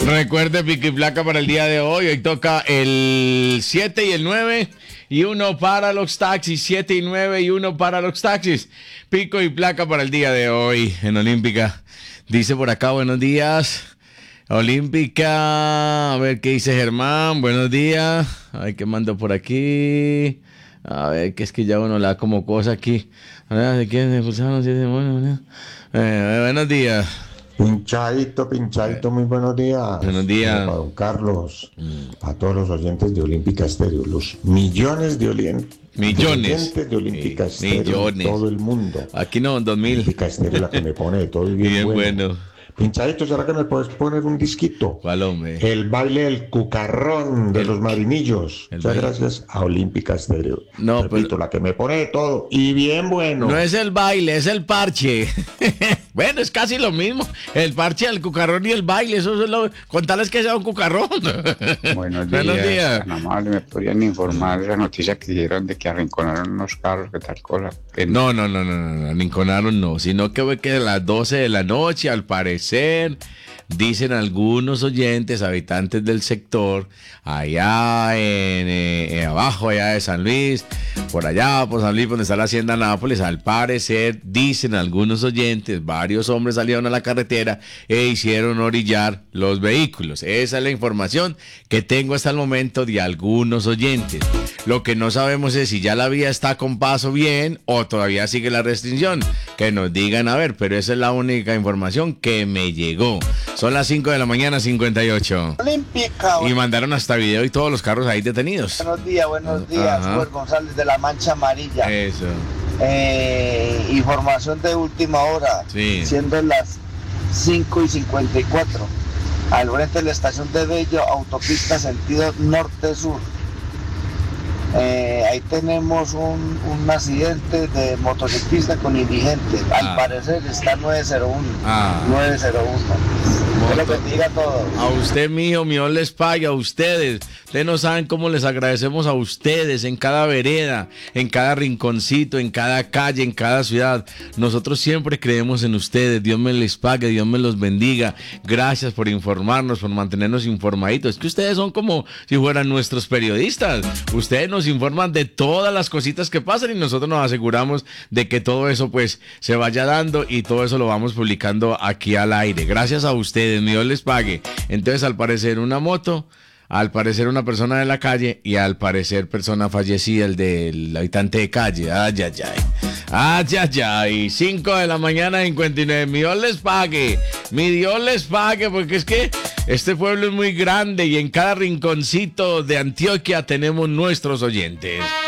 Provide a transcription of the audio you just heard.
Recuerde pico y placa para el día de hoy. Hoy toca el 7 y el 9 y uno para los taxis. 7 y 9 y uno para los taxis. Pico y placa para el día de hoy en Olímpica. Dice por acá, buenos días. Olímpica, a ver qué dice Germán. Buenos días. A ver qué mando por aquí. A ver, que es que ya uno le da como cosa aquí. ¿De quién me pulsaron? Buenos días. Pinchadito, muy buenos días. Buenos días. Para don Carlos, a todos los oyentes de Olímpica Estéreo, los millones de oyentes de Olímpica Estéreo, todo el mundo. Aquí no, 2000. Olímpica Estéreo, la que me pone de todo y bien bueno. Pinchadito, ¿será que me puedes poner un disquito? ¿Cuál, hombre? El baile del cucarrón de los marinillos. Muchas gracias a Olímpica Estéreo. No, repito, la que me pone de todo y bien bueno. No es el baile, es el parche. Bueno, es casi lo mismo. El parche, el cucarrón y el baile. Eso es lo... Contarles que sea un cucarrón. Buenos días. Tan amable, ¿me podrían informar esa noticia que dieron de que arrinconaron unos carros? ¿Qué tal cosa? No, arrinconaron no. Sino que fue que a las 12 de la noche, al parecer, dicen algunos oyentes, habitantes del sector, allá en abajo, allá de San Luis, por allá, por San Luis, donde está la hacienda Nápoles, al parecer, dicen algunos oyentes, varios hombres salieron a la carretera e hicieron orillar los vehículos. Esa es la información que tengo hasta el momento de algunos oyentes. Lo que no sabemos es si ya la vía está con paso bien o todavía sigue la restricción. Que nos digan, a ver, pero esa es la única información que me llegó. Son las 5 de la mañana, 58. Olímpica. Y mandaron hasta video y todos los carros ahí detenidos. Buenos días. Juan González de la Mancha Amarilla. Eso. Información de última hora. Sí. Siendo las 5:54. Al frente de la estación de Bello, autopista sentido norte-sur. Ahí tenemos un accidente de motociclista con indigente. Al parecer está 901. 901. Que lo bendiga a todos. A usted, mijo, Dios les pague, a ustedes. Ustedes no saben cómo les agradecemos a ustedes en cada vereda, en cada rinconcito, en cada calle, en cada ciudad. Nosotros siempre creemos en ustedes. Dios me les pague, Dios me los bendiga. Gracias por informarnos, por mantenernos informaditos. Es que ustedes son como si fueran nuestros periodistas. Ustedes nos informan de todas las cositas que pasan y nosotros nos aseguramos de que todo eso pues se vaya dando y todo eso lo vamos publicando aquí al aire. Gracias a ustedes, Dios les pague. Entonces, al parecer una moto, al parecer una persona de la calle y al parecer persona fallecida, el del habitante de calle. Ay. 5 de la mañana, 59. Mi Dios les pague. Mi Dios les pague, porque es que este pueblo es muy grande y en cada rinconcito de Antioquia tenemos nuestros oyentes.